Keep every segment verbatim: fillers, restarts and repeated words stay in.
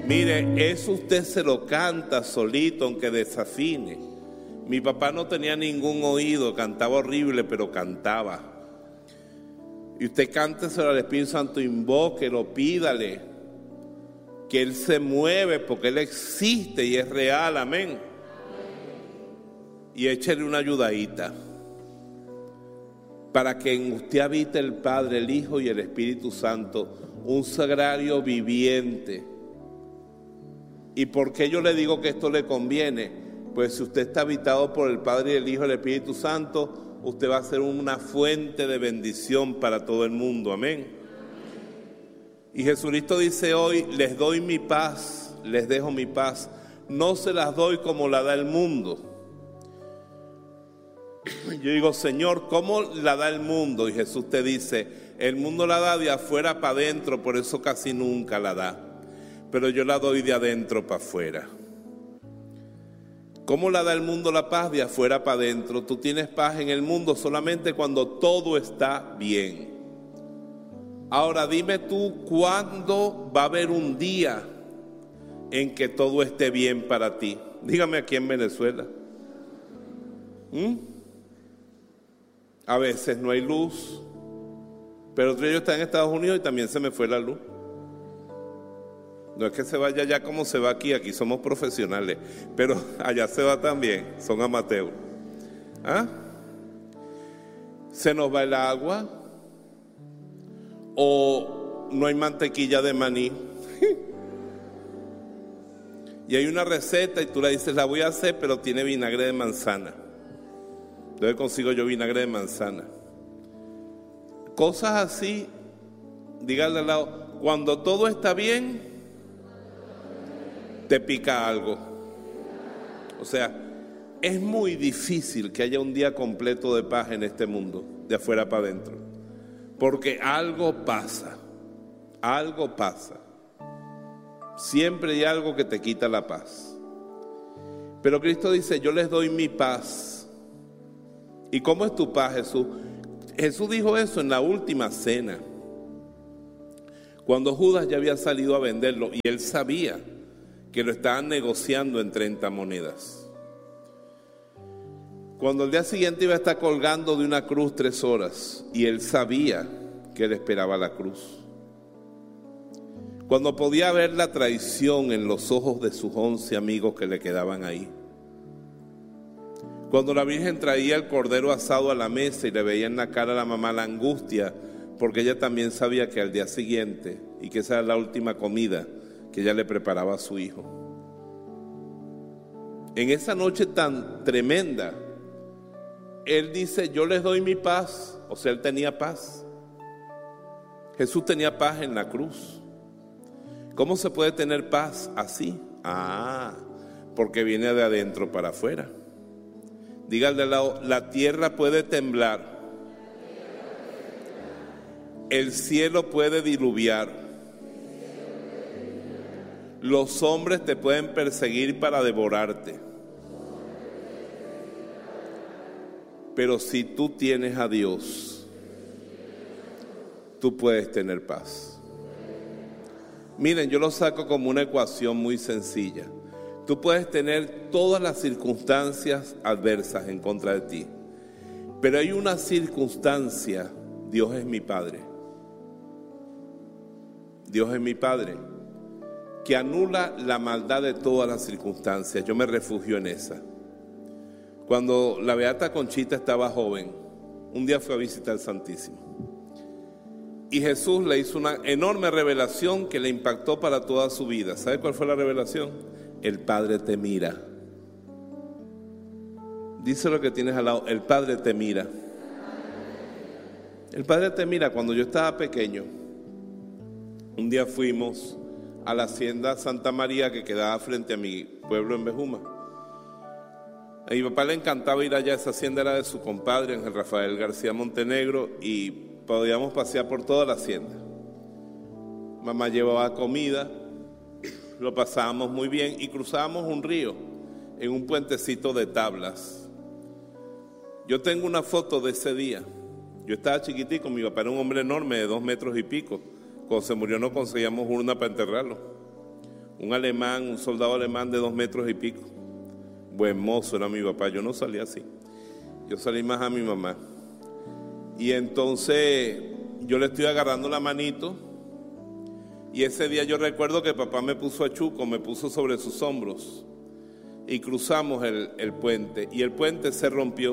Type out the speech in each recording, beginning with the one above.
Mire, eso usted se lo canta solito, aunque desafine. Mi papá no tenía ningún oído, cantaba horrible, pero cantaba. Y usted cánteselo al Espíritu Santo, invóquelo, pídale, que Él se mueve porque Él existe y es real, amén. Y échele una ayudadita para que en usted habite el Padre, el Hijo y el Espíritu Santo, un sagrario viviente. ¿Y por qué yo le digo que esto le conviene? Pues si usted está habitado por el Padre, el Hijo y el Espíritu Santo, usted va a ser una fuente de bendición para todo el mundo, amén. Y Jesucristo dice hoy, les doy mi paz, les dejo mi paz, no se las doy como la da el mundo. Yo digo, Señor, ¿cómo la da el mundo? Y Jesús te dice, el mundo la da de afuera para adentro, por eso casi nunca la da. Pero yo la doy de adentro para afuera. ¿Cómo la da el mundo la paz? De afuera para adentro. Tú tienes paz en el mundo solamente cuando todo está bien. Ahora dime tú, ¿cuándo va a haber un día en que todo esté bien para ti? Dígame aquí en Venezuela. ¿Mm? A veces no hay luz, pero otro día yo estaba en Estados Unidos y también se me fue la luz. No es que se vaya allá como se va aquí, aquí somos profesionales, pero allá se va también, son amateurs. ¿Ah? Se nos va el agua, o no hay mantequilla de maní. Y hay una receta y tú le dices, la voy a hacer, pero tiene vinagre de manzana. ¿Dónde consigo yo vinagre de manzana? Cosas así, dígale al lado, cuando todo está bien, te pica algo. O sea, es muy difícil que haya un día completo de paz en este mundo, de afuera para adentro. Porque algo pasa, algo pasa. Siempre hay algo que te quita la paz. Pero Cristo dice, yo les doy mi paz. ¿Y cómo es tu paz, Jesús? Jesús dijo eso en la última cena, cuando Judas ya había salido a venderlo y él sabía que lo estaban negociando en treinta monedas. Cuando el día siguiente iba a estar colgando de una cruz tres horas y él sabía que él esperaba la cruz. Cuando podía ver la traición en los ojos de sus once amigos que le quedaban ahí. Cuando la Virgen traía el cordero asado a la mesa y le veía en la cara a la mamá la angustia, porque ella también sabía que al día siguiente, y que esa era la última comida que ella le preparaba a su hijo. En esa noche tan tremenda, él dice, yo les doy mi paz. O sea, él tenía paz. Jesús tenía paz en la cruz. ¿Cómo se puede tener paz así? Ah, porque viene de adentro para afuera. Diga al de al lado, la tierra puede temblar, el cielo puede diluviar, los hombres te pueden perseguir para devorarte, pero si tú tienes a Dios, tú puedes tener paz. Miren, yo lo saco como una ecuación muy sencilla. Tú puedes tener todas las circunstancias adversas en contra de ti, pero hay una circunstancia, Dios es mi Padre. Dios es mi Padre, que anula la maldad de todas las circunstancias. Yo me refugio en esa. Cuando la Beata Conchita estaba joven, un día fue a visitar al Santísimo. Y Jesús le hizo una enorme revelación que le impactó para toda su vida. ¿Sabe cuál fue la revelación? El Padre te mira. Dice lo que tienes al lado, el Padre te mira. El Padre te mira. Cuando yo estaba pequeño, un día fuimos a la hacienda Santa María que quedaba frente a mi pueblo en Bejuma. A mi papá le encantaba ir allá. Esa hacienda era de su compadre Ángel Rafael García Montenegro y podíamos pasear por toda la hacienda. Mamá llevaba comida, lo pasábamos muy bien y cruzábamos un río en un puentecito de tablas. Yo tengo una foto de ese día. Yo estaba chiquitico, mi papá era un hombre enorme de dos metros y pico. Cuando se murió no conseguíamos urna para enterrarlo. un alemán, un soldado alemán de dos metros y pico. Buen mozo era mi papá, yo no salí así, yo salí más a mi mamá. Y entonces yo le estoy agarrando la manito, y ese día yo recuerdo que papá me puso a Chuco, me puso sobre sus hombros, y cruzamos el, el puente, y el puente se rompió,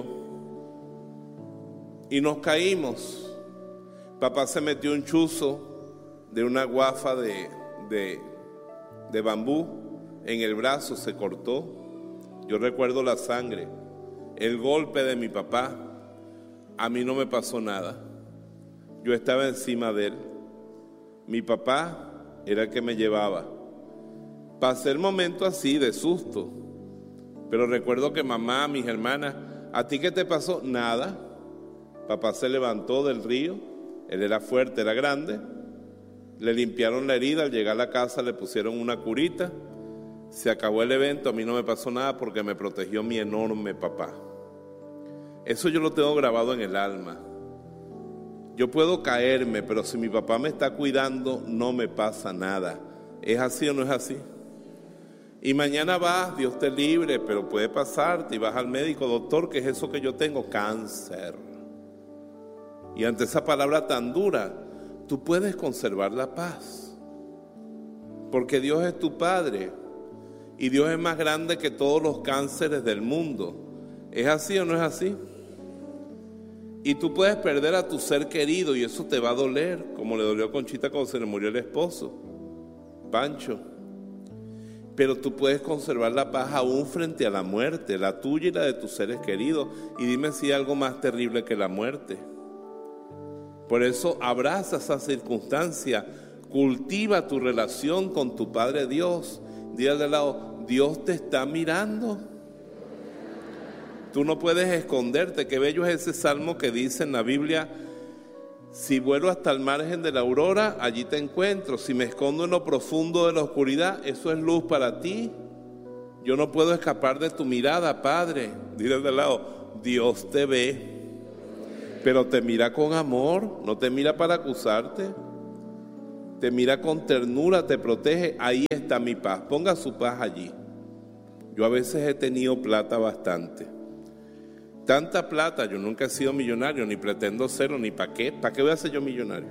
y nos caímos. Papá se metió un chuzo de una guafa de, de, de bambú en el brazo, se cortó. Yo recuerdo la sangre, el golpe de mi papá. A mí no me pasó nada. Yo estaba encima de él. Mi papá era el que me llevaba. Pasé el momento así de susto, pero recuerdo que mamá, mis hermanas, ¿a ti qué te pasó? Nada. Papá se levantó del río, él era fuerte, era grande, le limpiaron la herida, al llegar a la casa le pusieron una curita, se acabó el evento, a mí no me pasó nada porque me protegió mi enorme papá. Eso yo lo tengo grabado en el alma. Yo puedo caerme, pero si mi papá me está cuidando, no me pasa nada. ¿Es así o no es así? Y mañana vas, Dios te libre, pero puede pasarte y vas al médico, doctor, ¿qué es eso que yo tengo? Cáncer. Y ante esa palabra tan dura, tú puedes conservar la paz. Porque Dios es tu Padre y Dios es más grande que todos los cánceres del mundo. ¿Es así o no es así? Y tú puedes perder a tu ser querido y eso te va a doler, como le dolió a Conchita cuando se le murió el esposo, Pancho. Pero tú puedes conservar la paz aún frente a la muerte, la tuya y la de tus seres queridos. Y dime si hay algo más terrible que la muerte. Por eso abraza esa circunstancia, cultiva tu relación con tu Padre Dios. Dile al lado, Dios te está mirando. Tú no puedes esconderte. Qué bello es ese salmo que dice en la Biblia: si vuelo hasta el margen de la aurora, allí te encuentro. Si me escondo en lo profundo de la oscuridad, eso es luz para ti. Yo no puedo escapar de tu mirada, Padre. Dile de lado, Dios te ve, pero te mira con amor, no te mira para acusarte. Te mira con ternura, te protege. Ahí está mi paz. Ponga su paz allí. Yo a veces he tenido plata bastante. Tanta plata, yo nunca he sido millonario, ni pretendo serlo, ni para qué, ¿para qué voy a ser yo millonario?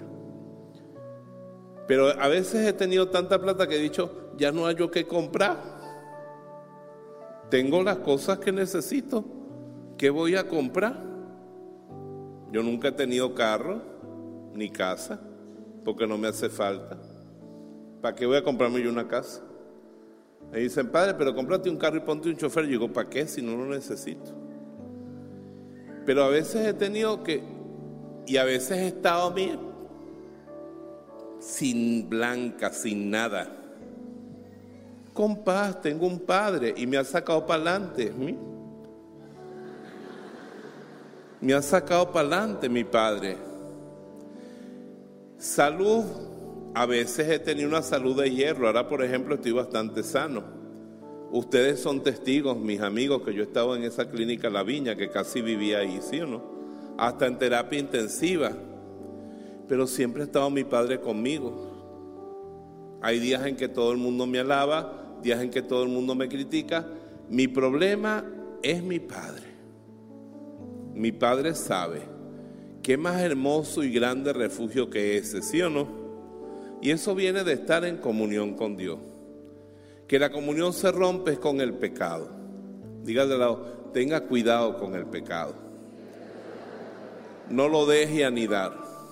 Pero a veces he tenido tanta plata que he dicho, ya no hay yo qué comprar. Tengo las cosas que necesito, ¿qué voy a comprar? Yo nunca he tenido carro, ni casa, porque no me hace falta. ¿Para qué voy a comprarme yo una casa? Me dicen, padre, pero cómprate un carro y ponte un chofer. Yo digo, ¿para qué si no lo necesito? Pero a veces he tenido que, y a veces he estado bien, sin blanca, sin nada, con paz. Tengo un Padre y me ha sacado para adelante. ¿sí? Me ha sacado para adelante mi Padre. Salud, a veces he tenido una salud de hierro. Ahora, por ejemplo, estoy bastante sano. Ustedes son testigos, mis amigos, que yo he estado en esa clínica La Viña, que casi vivía ahí, ¿sí o no? Hasta en terapia intensiva. Pero siempre ha estado mi Padre conmigo. Hay días en que todo el mundo me alaba, días en que todo el mundo me critica. Mi problema es mi Padre. Mi Padre sabe qué más hermoso y grande refugio que ese, ¿sí o no? Y eso viene de estar en comunión con Dios. Que la comunión se rompe con el pecado. Dígale al lado, tenga cuidado con el pecado. No lo deje anidar.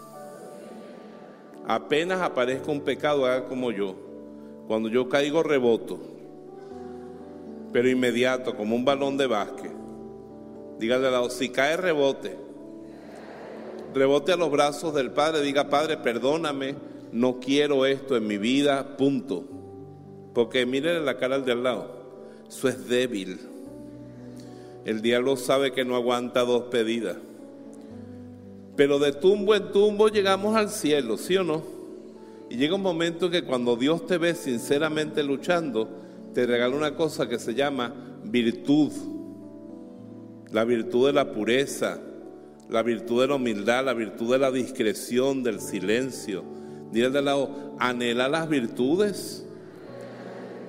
Apenas aparezca un pecado, haga como yo. Cuando yo caigo, reboto, pero inmediato, como un balón de básquet. Dígale al lado, si cae, rebote. Rebote a los brazos del Padre. Diga, Padre, perdóname, no quiero esto en mi vida, punto. Porque miren la cara al de al lado, eso es débil. El diablo sabe que no aguanta dos pedidas. Pero de tumbo en tumbo llegamos al cielo, ¿sí o no? Y llega un momento que cuando Dios te ve sinceramente luchando, te regala una cosa que se llama virtud. La virtud de la pureza, la virtud de la humildad, la virtud de la discreción, del silencio. Dile al de al lado, anhela las virtudes.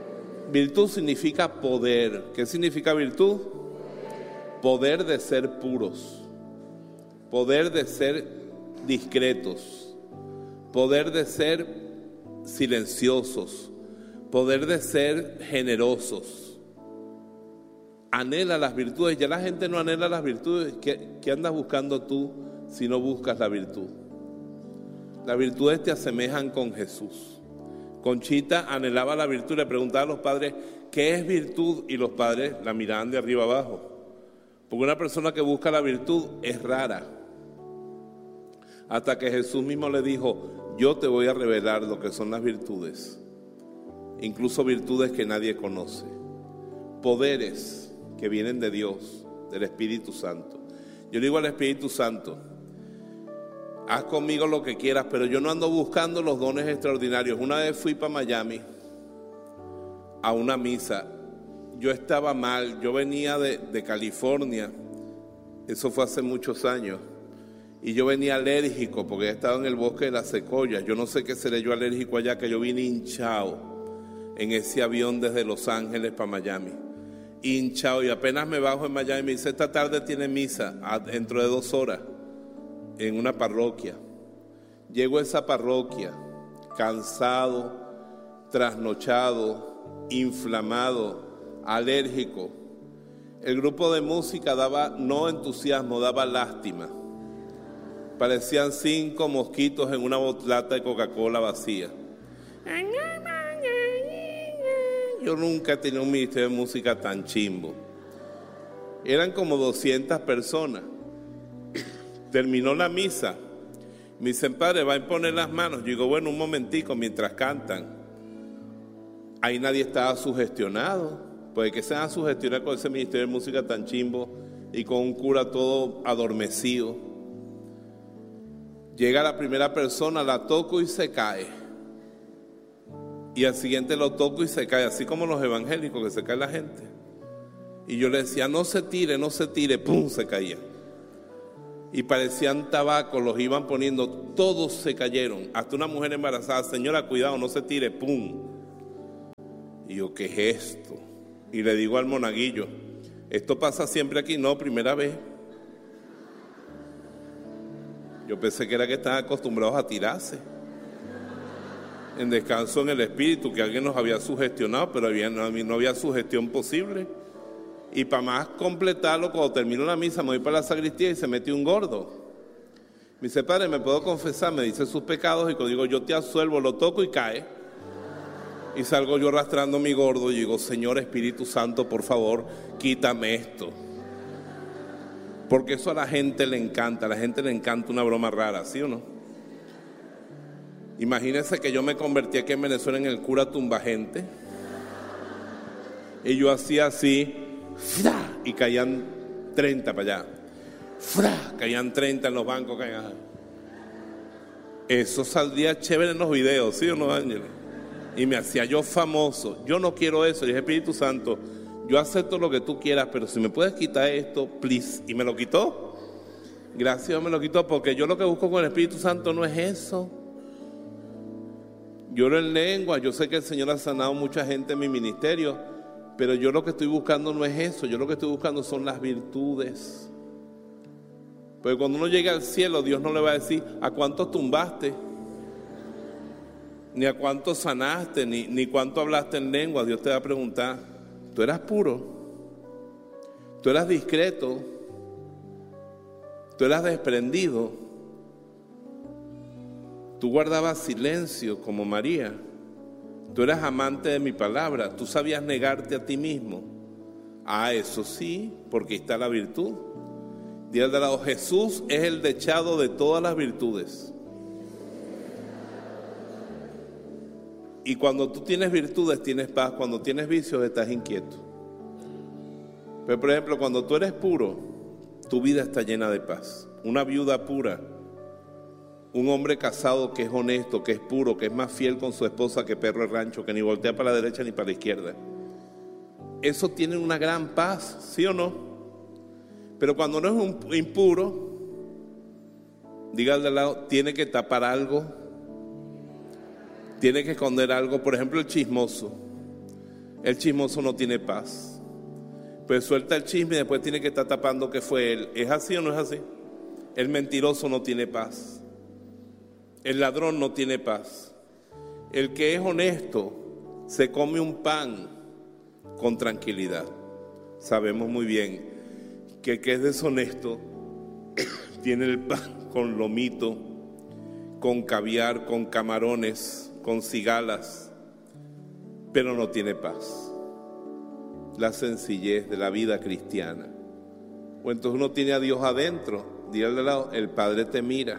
virtud significa poder. ¿Qué significa virtud? Poder de ser puros, poder de ser discretos, poder de ser silenciosos, poder de ser generosos. Anhela las virtudes. Ya la gente no anhela las virtudes. ¿Qué, qué andas buscando tú si no buscas la virtud? Las virtudes te asemejan con Jesús. Conchita anhelaba la virtud, le preguntaba a los padres, ¿qué es virtud? Y los padres la miraban de arriba abajo. Porque una persona que busca la virtud es rara. Hasta que Jesús mismo le dijo, yo te voy a revelar lo que son las virtudes. Incluso virtudes que nadie conoce. Poderes que vienen de Dios, del Espíritu Santo. Yo le digo al Espíritu Santo, haz conmigo lo que quieras, pero yo no ando buscando los dones extraordinarios. Una vez fui para Miami a una misa. Yo estaba mal, yo venía de, de California, eso fue hace muchos años, y yo venía alérgico porque estaba en el bosque de las secoyas. Yo no sé qué seré yo alérgico allá, que yo vine hinchado en ese avión desde Los Ángeles para Miami, hinchado, y apenas me bajo en Miami, me dice, esta tarde tiene misa, dentro de dos horas, en una parroquia. Llego a esa parroquia, cansado, trasnochado, inflamado, alérgico. El grupo de música daba no entusiasmo, daba lástima. Parecían cinco mosquitos en una lata de Coca-Cola vacía. Yo nunca he tenido un ministerio de música tan chimbo. Eran como doscientas personas. Terminó la misa. Me dicen, padre, va a imponer las manos. Yo digo, bueno, un momentico, mientras cantan. Ahí nadie estaba sugestionado. Puede que se hagan sugestionar con ese ministerio de música tan chimbo y con un cura todo adormecido. Llega la primera persona, la toco y se cae. Y al siguiente lo toco y se cae, así como los evangélicos, que se cae la gente. Y yo le decía, no se tire, no se tire, ¡pum!, se caía. Y parecían tabaco, los iban poniendo, todos se cayeron. Hasta una mujer embarazada, señora, cuidado, no se tire, ¡pum! Y yo, ¿qué es esto? Y le digo al monaguillo, ¿esto pasa siempre aquí? No, primera vez. Yo pensé que era que estaban acostumbrados a tirarse en descanso en el espíritu, que alguien nos había sugestionado, pero había, no, no había sugestión posible. Y para más completarlo, cuando terminó la misa, me voy para la sacristía y se metió un gordo. Me dice, padre, ¿me puedo confesar? Me dice sus pecados, y cuando digo, yo te absuelvo, lo toco y cae. Y salgo yo arrastrando mi gordo y digo, Señor Espíritu Santo, por favor, quítame esto. Porque eso a la gente le encanta, a la gente le encanta una broma rara, ¿sí o no? Imagínense que yo me convertí aquí en Venezuela en el cura tumbagente. Y yo hacía así, ¡fra! Y caían treinta para allá. ¡Fra! Caían treinta en los bancos. Caían. Eso saldría chévere en los videos, ¿sí o no, Ángel? Y me hacía yo famoso. Yo no quiero eso. Y dije, Espíritu Santo, yo acepto lo que tú quieras, pero si me puedes quitar esto, please. Y me lo quitó. Gracias, me lo quitó, porque yo lo que busco con el Espíritu Santo no es eso. Yo oro en lengua. Yo sé que el Señor ha sanado mucha gente en mi ministerio, pero yo lo que estoy buscando no es eso. Yo lo que estoy buscando son las virtudes. Porque cuando uno llega al cielo, Dios no le va a decir a cuántos tumbaste, ni a cuánto sanaste, ni, ni cuánto hablaste en lengua. Dios te va a preguntar, ¿tú eras puro? ¿Tú eras discreto? ¿Tú eras desprendido? ¿Tú guardabas silencio como María? ¿Tú eras amante de mi palabra? ¿Tú sabías negarte a ti mismo? Ah, eso sí, porque ahí está la virtud. Dile al de lado, Jesús es el dechado de todas las virtudes. Y cuando tú tienes virtudes, tienes paz. Cuando tienes vicios, estás inquieto. Pero, por ejemplo, cuando tú eres puro, tu vida está llena de paz. Una viuda pura, un hombre casado que es honesto, que es puro, que es más fiel con su esposa que perro de rancho, que ni voltea para la derecha ni para la izquierda. Eso tiene una gran paz, ¿sí o no? Pero cuando no es un impuro, diga al de al lado, tiene que tapar algo. Tiene que esconder algo. Por ejemplo, el chismoso. El chismoso no tiene paz. Pues suelta el chisme y después tiene que estar tapando que fue él. ¿Es así o no es así? El mentiroso no tiene paz. El ladrón no tiene paz. El que es honesto se come un pan con tranquilidad. Sabemos muy bien que el que es deshonesto tiene el pan con lomito, con caviar, con camarones, con cigalas, pero no tiene paz. La sencillez de la vida cristiana. O entonces uno tiene a Dios adentro. Dile al lado, el Padre te mira.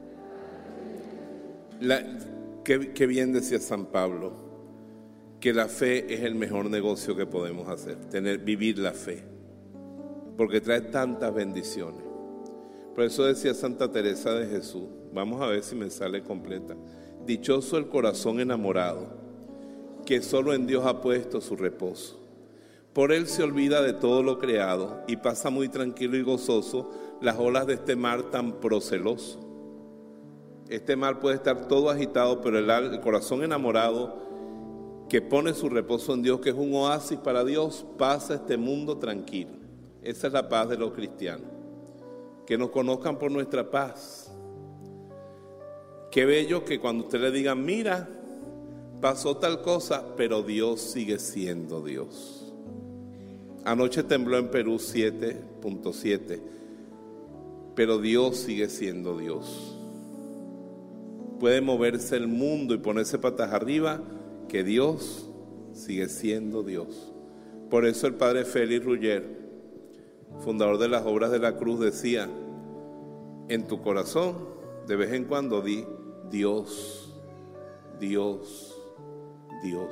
La, qué, qué bien decía San Pablo, que la fe es el mejor negocio que podemos hacer, tener, vivir la fe, porque trae tantas bendiciones. Por eso decía Santa Teresa de Jesús, vamos a ver si me sale completa: dichoso el corazón enamorado, que solo en Dios ha puesto su reposo. Por él se olvida de todo lo creado y pasa muy tranquilo y gozoso las olas de este mar tan proceloso. Este mar puede estar todo agitado, pero el, el corazón enamorado que pone su reposo en Dios, que es un oasis para Dios, pasa este mundo tranquilo. Esa es la paz de los cristianos. Que nos conozcan por nuestra paz. Qué bello que cuando usted le diga, mira, pasó tal cosa, pero Dios sigue siendo Dios. Anoche tembló en Perú siete punto siete, pero Dios sigue siendo Dios. Puede moverse el mundo y ponerse patas arriba, que Dios sigue siendo Dios. Por eso el padre Félix Rugger, fundador de las Obras de la Cruz, decía, en tu corazón de vez en cuando di Dios, Dios, Dios.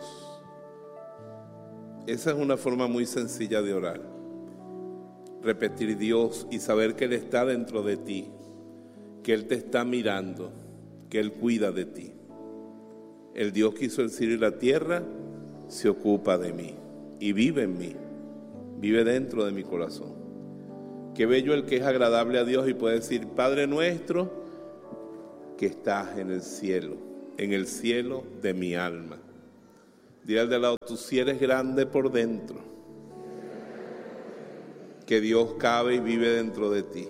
Esa es una forma muy sencilla de orar. Repetir Dios y saber que Él está dentro de ti, que Él te está mirando, que Él cuida de ti. El Dios que hizo el cielo y la tierra se ocupa de mí y vive en mí, vive dentro de mi corazón. Qué bello el que es agradable a Dios y puede decir, Padre nuestro que estás en el cielo, en el cielo de mi alma. Dile al de al lado, tú sí eres grande por dentro, que Dios cabe y vive dentro de ti.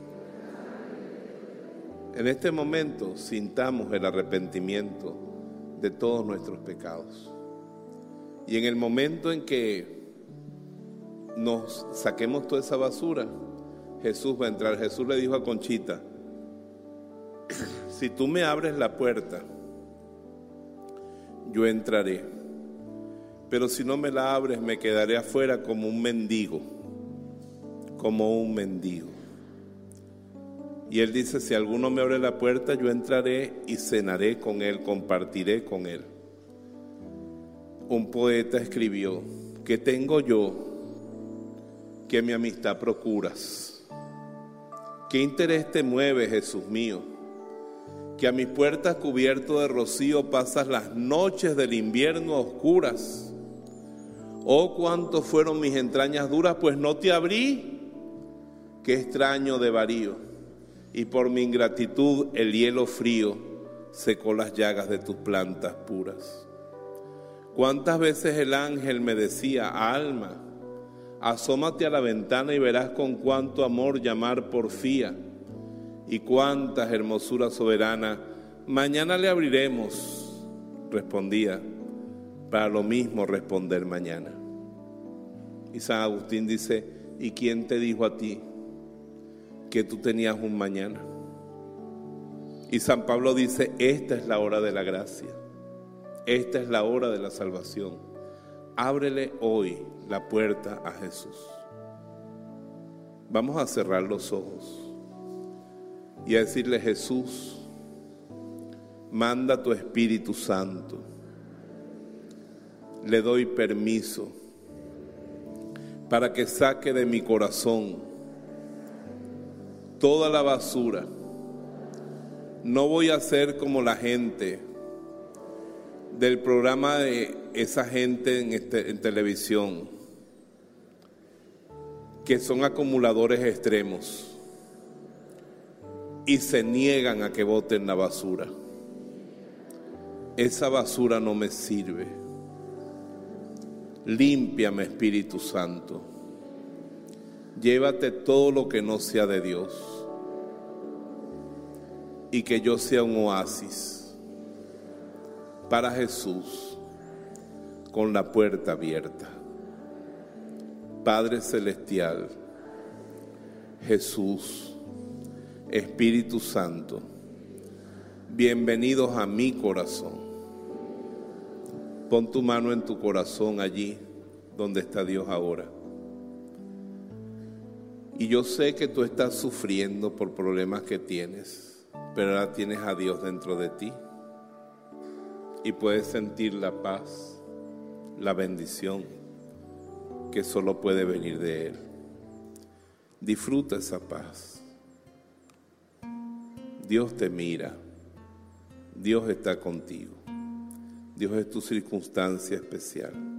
En este momento sintamos el arrepentimiento de todos nuestros pecados. Y en el momento en que nos saquemos toda esa basura, Jesús va a entrar. Jesús le dijo a Conchita, si tú me abres la puerta, yo entraré. Pero si no me la abres, me quedaré afuera como un mendigo, como un mendigo. Y él dice, si alguno me abre la puerta, yo entraré y cenaré con él, compartiré con él. Un poeta escribió, ¿qué tengo yo que mi amistad procuras? ¿Qué interés te mueve, Jesús mío? Que a mis puertas cubierto de rocío pasas las noches del invierno oscuras. Oh, cuánto fueron mis entrañas duras, pues no te abrí. Qué extraño de varío. Y por mi ingratitud el hielo frío secó las llagas de tus plantas puras. Cuántas veces el ángel me decía, alma, asómate a la ventana y verás con cuánto amor llamar porfía. Y cuántas hermosuras soberana, mañana le abriremos, respondía, para lo mismo responder mañana. Y San Agustín dice, ¿y quién te dijo a ti que tú tenías un mañana? Y San Pablo dice, esta es la hora de la gracia, esta es la hora de la salvación. Ábrele hoy la puerta a Jesús. Vamos a cerrar los ojos y a decirle, Jesús, manda tu Espíritu Santo. Le doy permiso para que saque de mi corazón toda la basura. No voy a ser como la gente del programa de esa gente en, este, en televisión, que son acumuladores extremos y se niegan a que boten la basura. Esa basura no me sirve. Límpiame, Espíritu Santo. Llévate todo lo que no sea de Dios. Y que yo sea un oasis para Jesús con la puerta abierta. Padre Celestial, Jesús, Espíritu Santo, bienvenidos a mi corazón. Pon tu mano en tu corazón allí donde está Dios ahora. Y yo sé que tú estás sufriendo por problemas que tienes, pero ahora tienes a Dios dentro de ti y puedes sentir la paz, la bendición que solo puede venir de Él. Disfruta esa paz. Dios te mira. Dios está contigo. Dios es tu circunstancia especial.